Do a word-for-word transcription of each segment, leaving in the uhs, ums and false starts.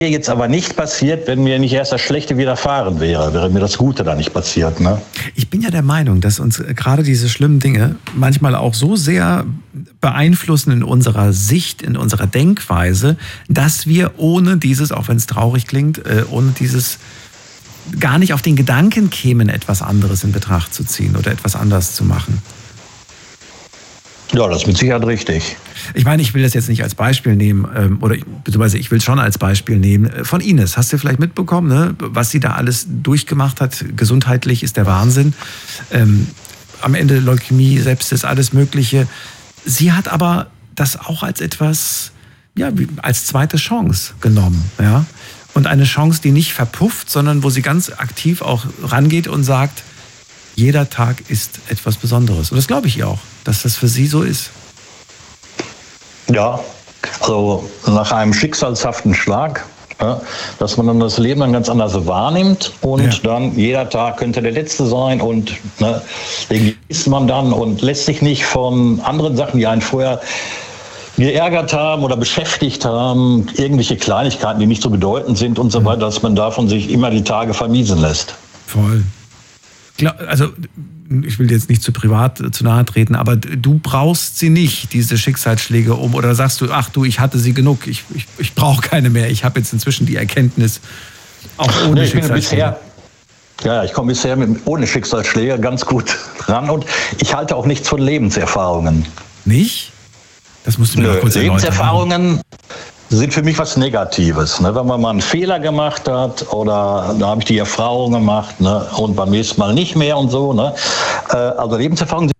jetzt aber nicht passiert, wenn mir nicht erst das Schlechte widerfahren wäre, wäre mir das Gute dann nicht passiert. Ne? Ich bin ja der Meinung, dass uns gerade diese schlimmen Dinge manchmal auch so sehr beeinflussen in unserer Sicht, in unserer Denkweise, dass wir ohne dieses, auch wenn es traurig klingt, ohne dieses gar nicht auf den Gedanken kämen, etwas anderes in Betracht zu ziehen oder etwas anders zu machen. Ja, das ist mit Sicherheit richtig. Ich meine, ich will das jetzt nicht als Beispiel nehmen, oder beziehungsweise ich will es schon als Beispiel nehmen. Von Ines, hast du vielleicht mitbekommen, ne, was sie da alles durchgemacht hat? Gesundheitlich ist der Wahnsinn. Ähm, am Ende Leukämie, Sepsis, alles Mögliche. Sie hat aber das auch als etwas, ja, als zweite Chance genommen. Ja? Und eine Chance, die nicht verpufft, sondern wo sie ganz aktiv auch rangeht und sagt, jeder Tag ist etwas Besonderes. Und das glaube ich ihr auch, dass das für sie so ist. Ja, also nach einem schicksalshaften Schlag, ja, dass man dann das Leben dann ganz anders wahrnimmt und ja. dann jeder Tag könnte der letzte sein und ne, den genießt man dann und lässt sich nicht von anderen Sachen, die einen vorher geärgert haben oder beschäftigt haben, irgendwelche Kleinigkeiten, die nicht so bedeutend sind und so weiter, dass man davon sich immer die Tage vermiesen lässt. Voll. Also ich will jetzt nicht zu privat zu nahe treten, aber du brauchst sie nicht, diese Schicksalsschläge um, oder sagst du, ach du, ich hatte sie genug, ich, ich, ich brauche keine mehr, ich habe jetzt inzwischen die Erkenntnis, auch ohne nee, ich Schicksalsschläge. Bisher, ja, ich komme bisher mit, ohne Schicksalsschläge ganz gut ran und ich halte auch nichts von Lebenserfahrungen. Nicht? Das musst du mir Nö, noch kurz erläutern. Lebenserfahrungen sind für mich was Negatives. Ne? Wenn man mal einen Fehler gemacht hat oder da habe ich die Erfahrung gemacht, ne? Und beim nächsten Mal nicht mehr und so. Ne? Äh, also Lebenserfahrungen.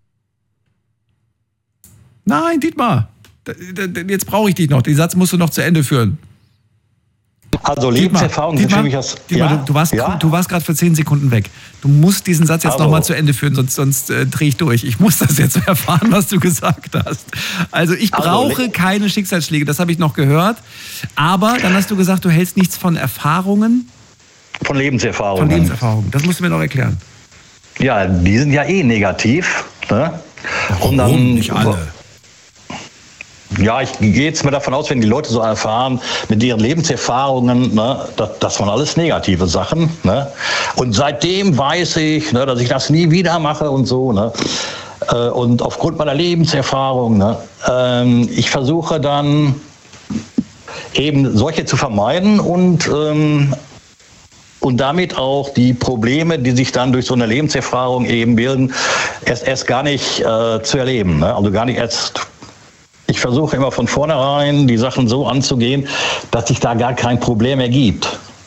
Nein, Dietmar, jetzt brauche ich dich noch. Den Satz musst du noch zu Ende führen. Also Lebenserfahrung sind für mich das... Dietmar, ja? du, du warst, ja? du warst gerade für zehn Sekunden weg. Du musst diesen Satz jetzt also. nochmal zu Ende führen, sonst, sonst äh, drehe ich durch. Ich muss das jetzt erfahren, was du gesagt hast. Also ich brauche also, keine Schicksalsschläge, das habe ich noch gehört. Aber dann hast du gesagt, du hältst nichts von Erfahrungen. Von Lebenserfahrungen. Von Lebenserfahrungen, das musst du mir noch erklären. Ja, die sind ja eh negativ. Ne? Warum? Und dann, nicht alle? Ja, ich gehe jetzt mal davon aus, wenn die Leute so erfahren mit ihren Lebenserfahrungen, ne, das, das waren alles negative Sachen. Ne? Und seitdem weiß ich, ne, dass ich das nie wieder mache und so. Ne? Äh, und aufgrund meiner Lebenserfahrung, ne, ähm, ich versuche dann eben solche zu vermeiden und ähm, und damit auch die Probleme, die sich dann durch so eine Lebenserfahrung eben bilden, erst, erst gar nicht äh, zu erleben. Ne? Also gar nicht erst... Ich versuche immer von vornherein die Sachen so anzugehen, dass sich da gar kein Problem ergibt.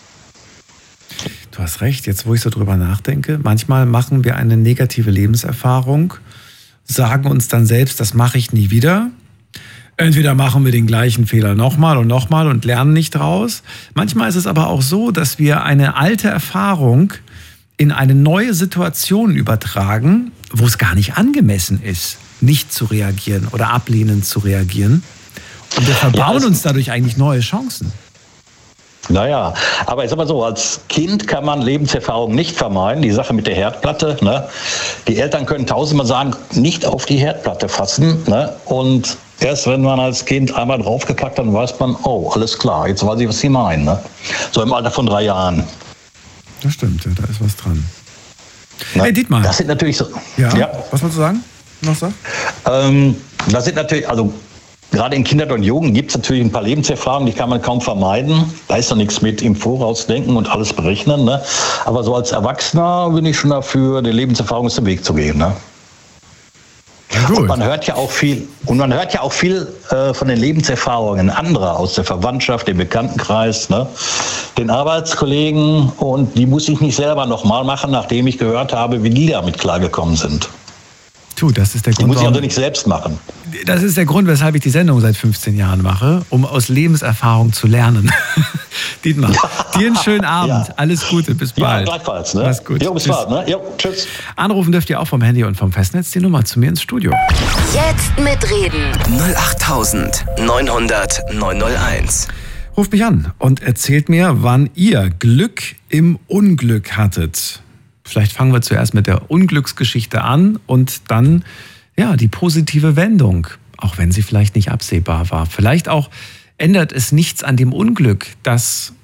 Du hast recht, jetzt wo ich so drüber nachdenke, manchmal machen wir eine negative Lebenserfahrung, sagen uns dann selbst, das mache ich nie wieder. Entweder machen wir den gleichen Fehler nochmal und nochmal und lernen nicht draus. Manchmal ist es aber auch so, dass wir eine alte Erfahrung in eine neue Situation übertragen, wo es gar nicht angemessen ist, nicht zu reagieren oder ablehnend zu reagieren. Und wir verbauen ja, uns dadurch eigentlich neue Chancen. Naja, aber ich sag mal so, als Kind kann man Lebenserfahrung nicht vermeiden. Die Sache mit der Herdplatte, ne? Die Eltern können tausendmal sagen, nicht auf die Herdplatte fassen. Ne? Und erst wenn man als Kind einmal draufgepackt hat, dann weiß man, oh, alles klar, jetzt weiß ich, was sie meinen. Ne? So im Alter von drei Jahren. Das stimmt, ja, da ist was dran. Na, hey Dietmar. Das sind natürlich so... Ja, ja. Was wolltest du sagen? Noch so? Ähm, das sind natürlich, also gerade in Kindheit und Jugend gibt es natürlich ein paar Lebenserfahrungen, die kann man kaum vermeiden. Da ist doch nichts mit im Voraus denken und alles berechnen. Ne? Aber so als Erwachsener bin ich schon dafür, die Lebenserfahrung aus dem Weg zu gehen. Ne? Ja, und man hört ja auch viel, und man hört ja auch viel äh, von den Lebenserfahrungen anderer aus der Verwandtschaft, dem Bekanntenkreis, ne? Den Arbeitskollegen, und die muss ich nicht selber nochmal machen, nachdem ich gehört habe, wie die damit klargekommen sind. Tu, das ist der Grund. Die muss ich also nicht selbst machen. Das ist der Grund, weshalb ich die Sendung seit fünfzehn Jahren mache, um aus Lebenserfahrung zu lernen. Dietmar, dir einen schönen Abend. Ja. Alles Gute, bis bald. Ja, gleichfalls. Ne? Mach's gut. Jo, bis bald. Ne? Jo, tschüss. Anrufen dürft ihr auch vom Handy und vom Festnetz die Nummer zu mir ins Studio. Jetzt mitreden. null acht neun null null neun null eins. Ruft mich an und erzählt mir, wann ihr Glück im Unglück hattet. Vielleicht fangen wir zuerst mit der Unglücksgeschichte an und dann ja die positive Wendung, auch wenn sie vielleicht nicht absehbar war. Vielleicht auch ändert es nichts an dem Unglück, dass